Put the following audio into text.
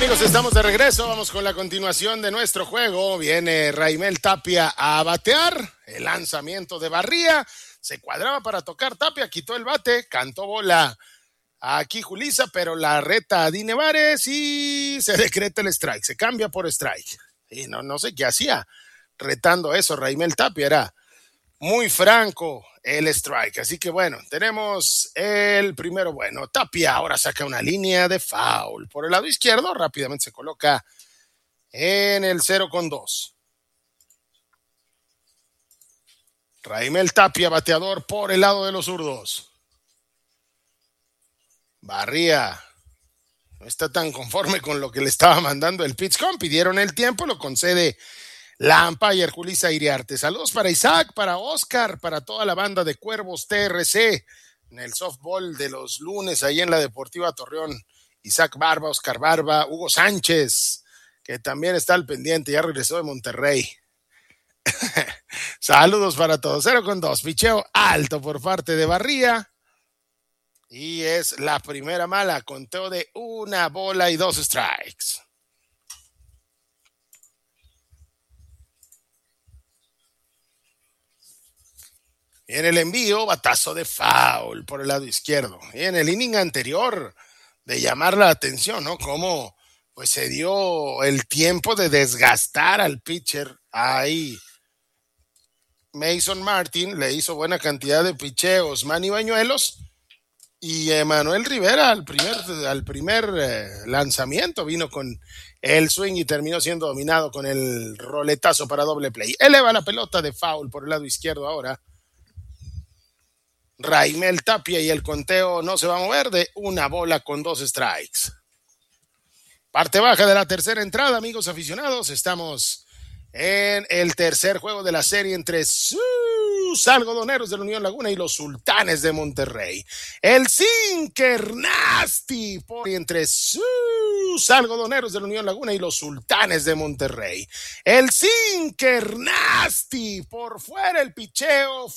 Amigos, estamos de regreso, vamos con la continuación de nuestro juego. Viene Raimel Tapia a batear, el lanzamiento de Barría, se cuadraba para tocar Tapia, quitó el bate, cantó bola aquí Julissa, pero la reta a Dine Vares y se decreta el strike, se cambia por strike. Y no sé qué hacía retando eso Raimel Tapia, era muy franco el strike. Así que bueno, tenemos el primero bueno. Tapia ahora saca una línea de foul. Por el lado izquierdo, rápidamente se coloca en el 0-2. Raimel Tapia, bateador por el lado de los zurdos. Barría no está tan conforme con lo que le estaba mandando el pitch-com. Pidieron el tiempo, lo concede la umpire Julissa Iriarte. Saludos para Isaac, para Oscar, para toda la banda de Cuervos TRC en el softball de los lunes ahí en la Deportiva Torreón. Isaac Barba, Oscar Barba, Hugo Sánchez, que también está al pendiente, ya regresó de Monterrey. Saludos para todos. 0-2, picheo alto por parte de Barría. Y es la primera mala, conteo de 1 bola y 2 strikes. En el envío, batazo de foul por el lado izquierdo. Y en el inning anterior, de llamar la atención, ¿no? Cómo pues se dio el tiempo de desgastar al pitcher. Ahí Mason Martin le hizo buena cantidad de picheos, Manny Bañuelos, y Emanuel Rivera al primer lanzamiento vino con el swing y terminó siendo dominado con el roletazo para doble play. Eleva la pelota de foul por el lado izquierdo ahora Raimel Tapia y el conteo no se va a mover de 1 bola con 2 strikes. Parte baja de la tercera entrada, amigos aficionados. Estamos en el tercer juego de la serie entre sus algodoneros de la Unión Laguna y los Sultanes de Monterrey. El sinker nasty entre sus algodoneros de la Unión Laguna y los Sultanes de Monterrey. El sinker nasty por fuera, el picheo